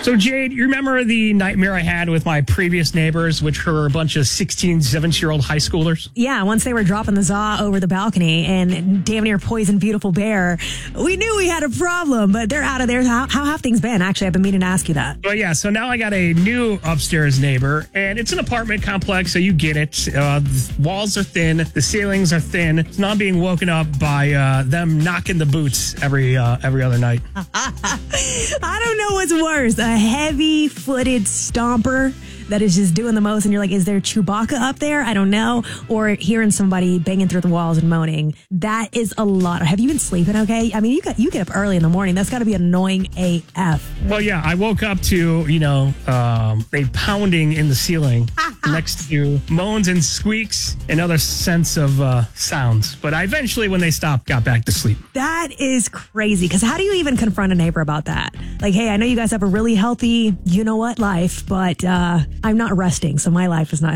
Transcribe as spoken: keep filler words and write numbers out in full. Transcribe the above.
So, Jade, you remember the nightmare I had with my previous neighbors, which were a bunch of sixteen, seventeen-year-old high schoolers? Yeah, once they were dropping the za over the balcony and damn near poisoned beautiful bear, we knew we had a problem, but they're out of there. How, how have things been? Actually, I've been meaning to ask you that. Well, yeah, so now I got a new upstairs neighbor, and it's an apartment complex, so you get it. Uh, the walls are thin, the ceilings are thin. So now I'm being woken up by uh, them knocking the boots every uh, every other night. I don't know what's worse, a heavy-footed stomper that is just doing the most, and you're like, is there Chewbacca up there? I don't know. Or hearing somebody banging through the walls and moaning. That is a lot. Have you been sleeping okay? I mean, you got you get up early in the morning. That's got to be annoying A F. Well, yeah, I woke up to, you know, um, a pounding in the ceiling next to moans and squeaks and other sense of uh, sounds. But I eventually, when they stopped, got back to sleep. That is crazy. Because how do you even confront a neighbor about that? Like, hey, I know you guys have a really healthy, you know what, life, but uh, I'm not resting, so my life is not